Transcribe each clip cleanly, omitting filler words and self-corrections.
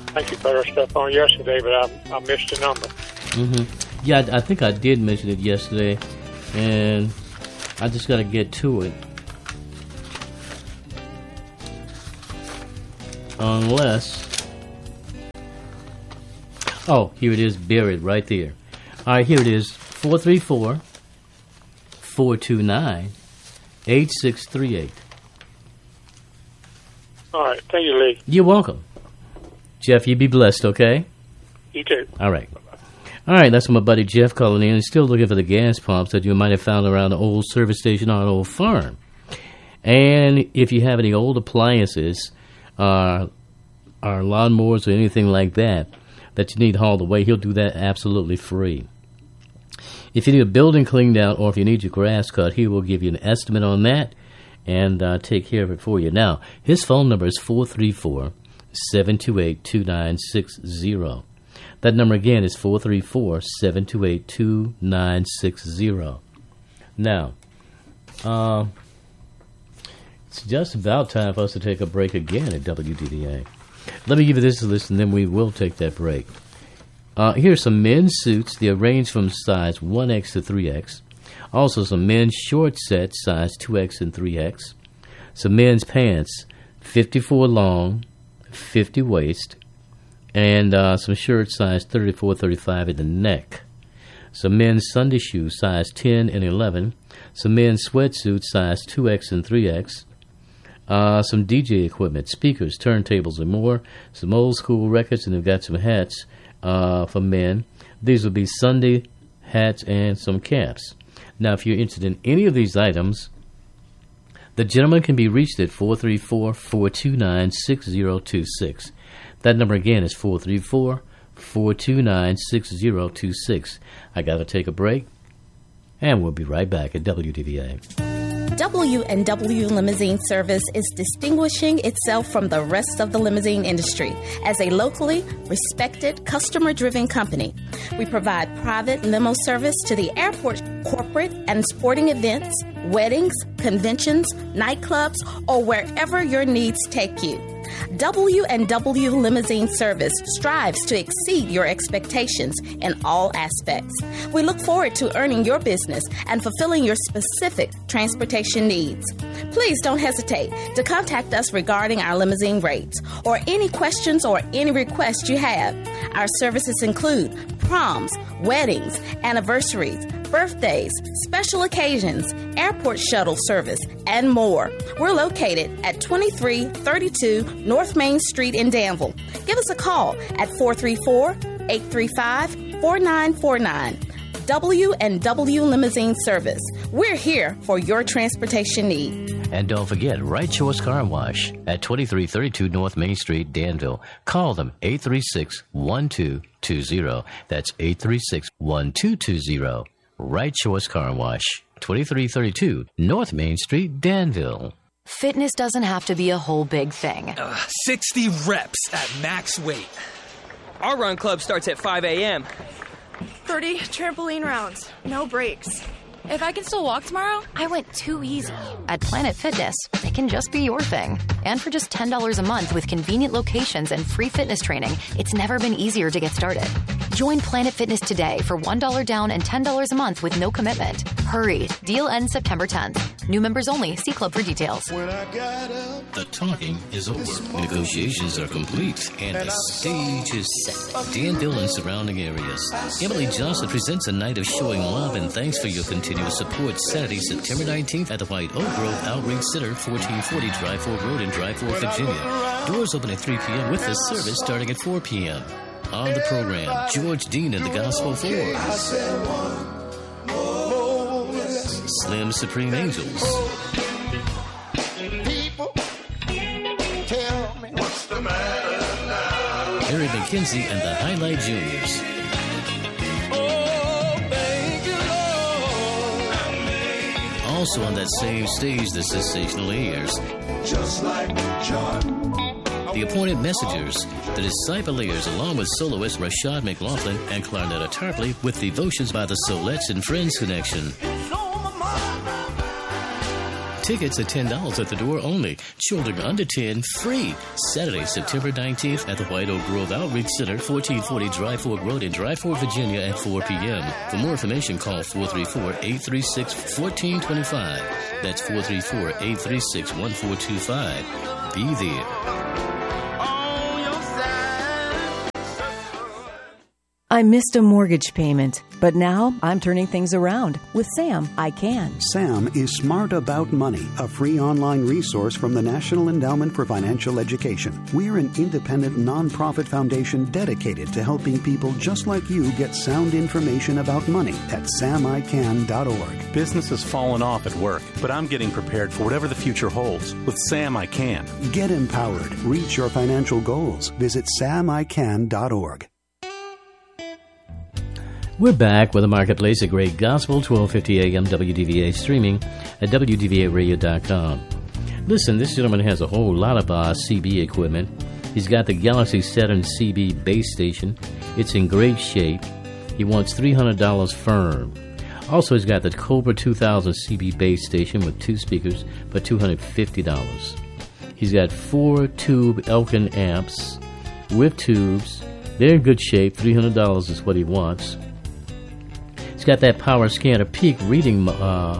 think you put our stuff on yesterday, but I missed the number. Mm-hmm. Yeah, I think I did mention it yesterday, and I just got to get to it. Unless... Oh, here it is, buried right there. All right, here it is, 434-429-8638. All right, thank you, Lee. You're welcome. Jeff, you be blessed, okay? You too. All right. All right, that's my buddy Jeff calling in. He's still looking for the gas pumps that you might have found around the old service station on Old Farm. And if you have any old appliances, or lawnmowers or anything like that you need hauled away, he'll do that absolutely free. If you need a building cleaned out or if you need your grass cut, he will give you an estimate on that and take care of it for you. Now, his phone number is 434-728-2960. That number again is 434-728-2960. Now, it's just about time for us to take a break again at WDVA. Let me give you this list, and then we will take that break. Here's some men's suits. They range from size 1X to 3X. Also, some men's short sets, size 2X and 3X. Some men's pants, 54 long, 50 waist. And some shirts, size 34, 35 in the neck. Some men's Sunday shoes, size 10 and 11. Some men's sweatsuits, size 2X and 3X. Some DJ equipment, speakers, turntables, and more. Some old school records, and they've got some hats for men. These will be Sunday hats and some caps. Now, if you're interested in any of these items, the gentleman can be reached at 434-429-6026. That number again is 434-429-6026. I got to take a break, and we'll be right back at WDVA. W&W Limousine Service is distinguishing itself from the rest of the limousine industry as a locally respected, customer-driven company. We provide private limo service to the airport, corporate and sporting events, weddings, conventions, nightclubs, or wherever your needs take you. W&W Limousine Service strives to exceed your expectations in all aspects. We look forward to earning your business and fulfilling your specific transportation needs. Please don't hesitate to contact us regarding our limousine rates or any questions or any requests you have. Our services include proms, weddings, anniversaries, birthdays, special occasions, airport shuttle service, and more. We're located at 2332 North Main Street in Danville. Give us a call at 434-835-4949. W&W Limousine Service. We're here for your transportation need. And don't forget, Right Choice Car Wash at 2332 North Main Street, Danville. Call them 836-1220. That's 836-1220. Right Choice Car Wash, 2332 North Main Street, Danville. Fitness doesn't have to be a whole big thing. 60 reps at max weight. Our run club starts at 5 a.m. 30 trampoline rounds, no breaks. If I can still walk tomorrow? I went too easy. At Planet Fitness, it can just be your thing. And for just $10 a month with convenient locations and free fitness training, it's never been easier to get started. Join Planet Fitness today for $1 down and $10 a month with no commitment. Hurry. Deal ends September 10th. New members only. See club for details. The talking is over. Negotiations are complete. And the stage is set. Danville and surrounding areas. Emily Johnson presents a night of showing love and thanks for your continuous support. Saturday, September 19th at the White Oak Grove Outreach Center, 1440 Dry Fork Road in Dry Fork, Virginia. Doors open at 3 p.m. with the service starting at 4 p.m. On the program, George Dean and the Gospel Fours. Slim Supreme Angels. Harry McKenzie and the Highlight Juniors. Also on that same stage, the Sensational Airs. Just like John. The Appointed Messengers, the Disciple Airs, along with soloist Rashad McLaughlin and Clarnetta Tarpley, with devotions by the Solettes and Friends Connection. Tickets at $10 at the door only. Children under 10 free. Saturday, September 19th at the White Oak Grove Outreach Center, 1440 Dry Fork Road in Dry Fork, Virginia at 4 p.m. For more information, call 434-836-1425. That's 434-836-1425. Be there. I missed a mortgage payment, but now I'm turning things around. With Sam, I can. Sam is Smart About Money, a free online resource from the National Endowment for Financial Education. We're an independent nonprofit foundation dedicated to helping people just like you get sound information about money at samican.org. Business has fallen off at work, but I'm getting prepared for whatever the future holds. With Sam, I can. Get empowered. Reach your financial goals. Visit samican.org. We're back with the Marketplace, a great gospel, 1250 AM WDVA, streaming at WDVAradio.com. Listen, this gentleman has a whole lot of CB equipment. He's got the Galaxy Saturn CB base station. It's in great shape. He wants $300 firm. Also, he's got the Cobra 2000 CB base station with 2 speakers for $250. He's got 4 tube Elkin amps with tubes. They're in good shape. $300 is what he wants. He's got that Power Scanner Peak reading model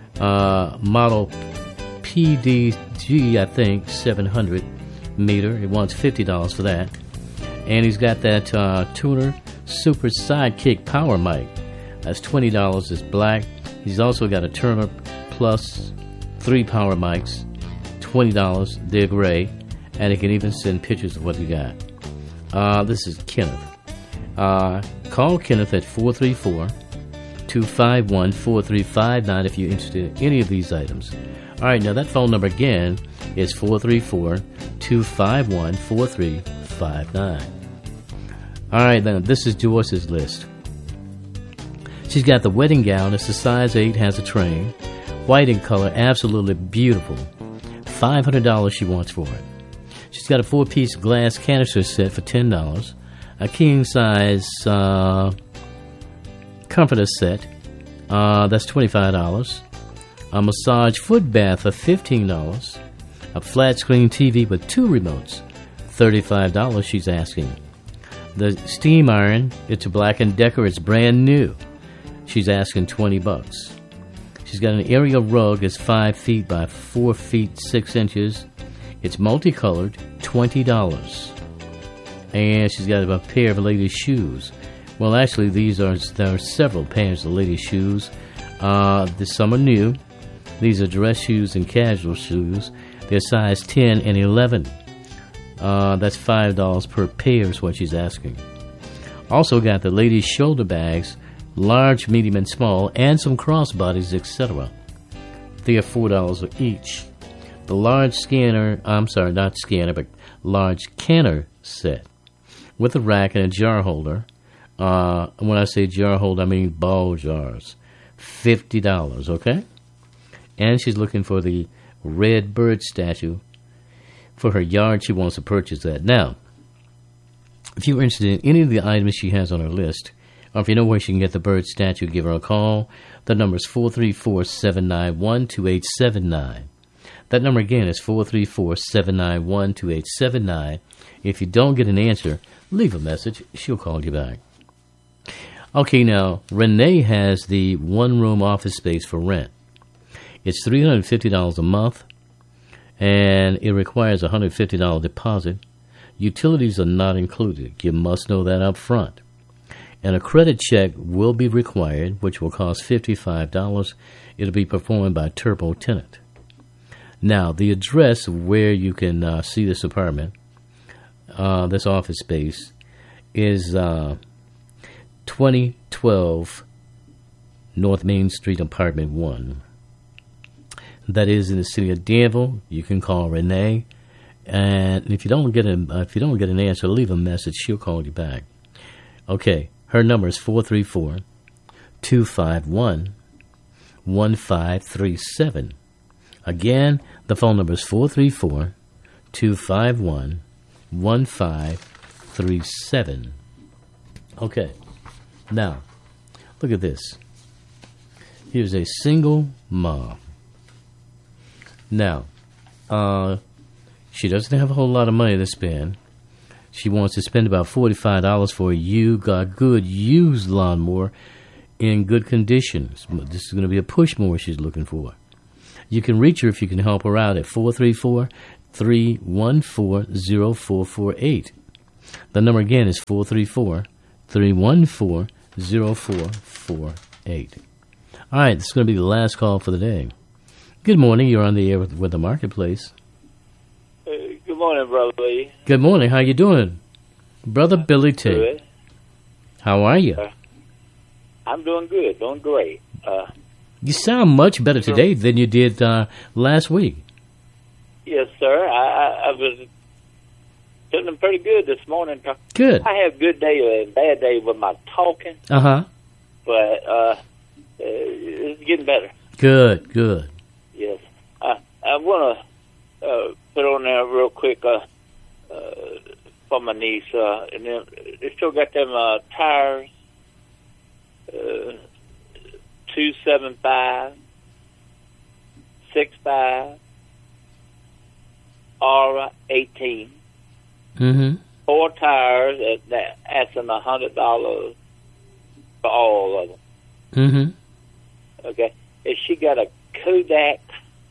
PDG, I think, 700 meter. He wants $50 for that. And he's got that Tuner Super Sidekick Power Mic. That's $20. It's black. He's also got a Turner Plus 3 power mics, $20. They're gray. And he can even send pictures of what he got. This is Kenneth. Call Kenneth at 434-251-4359 if you're interested in any of these items. All right, now that phone number again is 434-251-4359. All right, then this is Joyce's list. She's got the wedding gown. It's a size 8, has a train. White in color, absolutely beautiful. $500 she wants for it. She's got a 4-piece glass canister set for $10. A king-size comforter set, that's $25. A massage foot bath for $15. A flat-screen TV with 2 remotes, $35 she's asking. The steam iron, it's a Black & Decker, it's brand new. She's asking $20. She's got an area rug, it's 5 feet by 4 feet 6 inches. It's multicolored, $20. And she's got a pair of ladies' shoes. Well, actually, there are several pairs of ladies' shoes. Some are new. These are dress shoes and casual shoes. They're size 10 and 11. That's $5 per pair is what she's asking. Also got the ladies' shoulder bags, large, medium, and small, and some crossbodies, etc. They are $4 each. The large large canner set with a rack and a jar holder. When I say jar holder, I mean ball jars. $50, okay? And she's looking for the red bird statue. For her yard, she wants to purchase that. Now, if you're interested in any of the items she has on her list, or if you know where she can get the bird statue, give her a call. The number is 434-791-2879. That number again is 434-791-2879. If you don't get an answer, leave a message. She'll call you back. Okay, now, Renee has the one-room office space for rent. It's $350 a month, and it requires a $150 deposit. Utilities are not included. You must know that up front. And a credit check will be required, which will cost $55. It'll be performed by Turbo Tenant. Now, the address where you can see this apartment, this office space, is 2012 North Main Street, Apartment 1. That is in the city of Danville. You can call Renee, and if you don't get an answer, leave a message. She'll call you back. Okay, her number is 434-251-1537. Again, the phone number is 434-251-1537. Okay, now, look at this. Here's a single mom. Now, she doesn't have a whole lot of money to spend. She wants to spend about $45 for a good used lawnmower in good condition. This is going to be a push mower she's looking for. You can reach her if you can help her out at 434-314-0448. The number again is 434-314-0448. All right, this is going to be the last call for the day. Good morning. You're on the air with the Marketplace. Good morning, Brother Lee. Good morning. How you doing? Brother Billy T. Good. How are you? I'm doing good. Doing great. You sound much better today than you did last week. Yes, sir. I was feeling pretty good this morning. Good. I have good day and bad day with my talking. Uh-huh. But it's getting better. Good, good. Yes. I want to put on there real quick for my niece. And then they still got them tires. 275, 65, R18. Mm-hmm. 4 tires at asking $100 for all of them. Mm-hmm. Okay. And she got a Kodak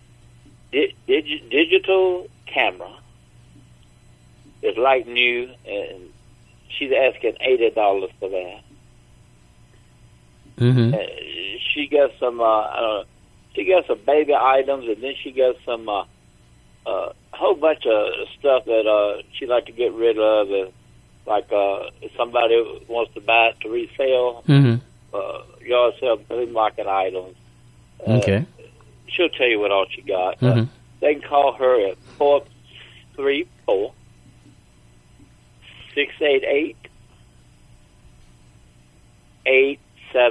digital camera. It's like new, and she's asking $80 for that. Mm-hmm. She got some. She got some baby items, and then she got some whole bunch of stuff that she like to get rid of. Like if somebody wants to buy it to resell, yard sale, flea market items. Okay. She'll tell you what all she got. Mm-hmm. They can call her at 434-688-8783.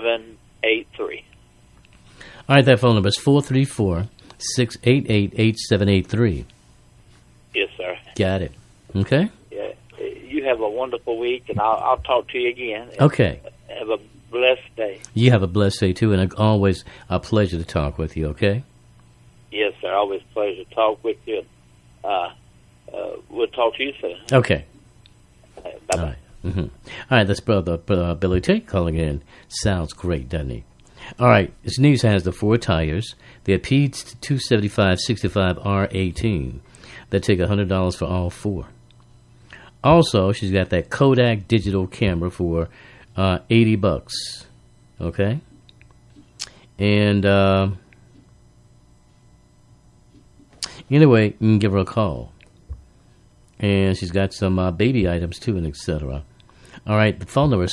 All right, that phone number is 434-688-8783. Yes, sir. Got it. Okay? Yeah. You have a wonderful week, and I'll talk to you again. Okay. Have a blessed day. You have a blessed day, too, and always a pleasure to talk with you, okay? Yes, sir. Always a pleasure to talk with you. We'll talk to you soon. Okay. Bye-bye. All right. Mm-hmm. All right, that's Brother Billy Tate calling in. Sounds great, doesn't he? All right, his niece has the 4 tires. They're P275 65 R18. They take $100 for all 4. Also, she's got that Kodak digital camera for $80. Okay? And anyway, you can give her a call. And she's got some baby items, too, and etc. All right, the phone number is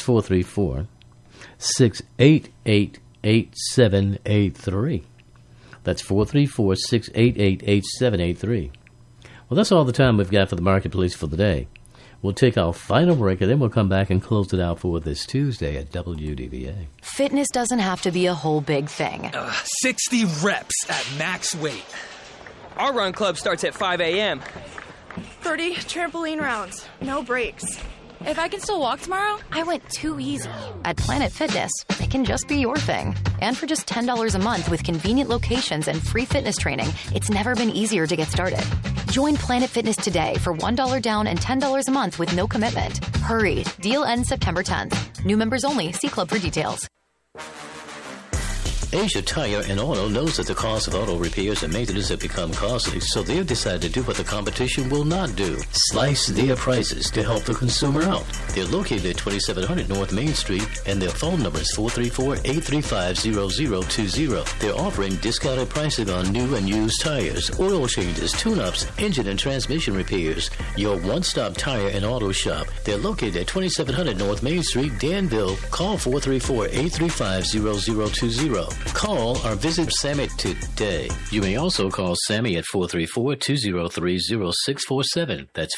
434-688-8783. That's 434-688-8783. Well, that's all the time we've got for the Marketplace for the day. We'll take our final break, and then we'll come back and close it out for this Tuesday at WDVA. Fitness doesn't have to be a whole big thing. 60 reps at max weight. Our run club starts at 5 a.m. 30 trampoline rounds, no breaks. If I can still walk tomorrow? I went too easy. At Planet Fitness, it can just be your thing. And for just $10 a month with convenient locations and free fitness training, it's never been easier to get started. Join Planet Fitness today for $1 down and $10 a month with no commitment. Hurry. Deal ends September 10th. New members only. See club for details. Asia Tire and Auto knows that the cost of auto repairs and maintenance have become costly, so they've decided to do what the competition will not do. Slice their prices to help the consumer out. They're located at 2700 North Main Street, and their phone number is 434-835-0020. They're offering discounted pricing on new and used tires, oil changes, tune-ups, engine and transmission repairs. Your one-stop tire and auto shop. They're located at 2700 North Main Street, Danville. Call 434-835-0020. Call or visit Sammy today. You may also call Sammy at 434-203-0647. That's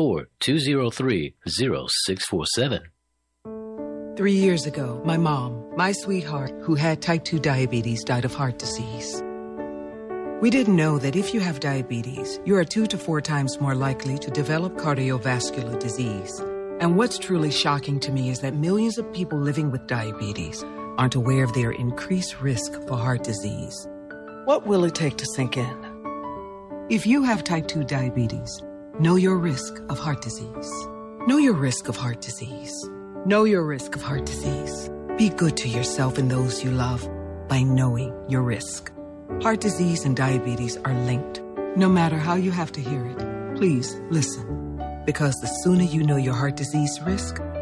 434-203-0647. 3 years ago, my mom, my sweetheart, who had type 2 diabetes, died of heart disease. We didn't know that if you have diabetes, you are 2 to 4 times more likely to develop cardiovascular disease. And what's truly shocking to me is that millions of people living with diabetes aren't aware of their increased risk for heart disease. What will it take to sink in? If you have type 2 diabetes, know your risk of heart disease. Know your risk of heart disease. Know your risk of heart disease. Be good to yourself and those you love by knowing your risk. Heart disease and diabetes are linked. No matter how you have to hear it, please listen. Because the sooner you know your heart disease risk,